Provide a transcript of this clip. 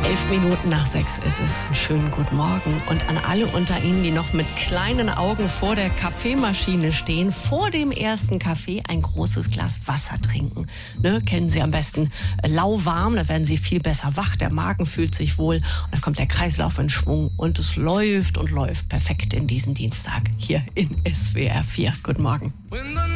5:11 ist es. Einen schönen guten Morgen. Und an alle unter Ihnen, die noch mit kleinen Augen vor der Kaffeemaschine stehen, vor dem ersten Kaffee ein großes Glas Wasser trinken. Ne? Kennen Sie am besten lauwarm, da werden Sie viel besser wach, der Magen fühlt sich wohl und dann kommt der Kreislauf in Schwung und es läuft und läuft perfekt in diesen Dienstag hier in SWR 4. Guten Morgen.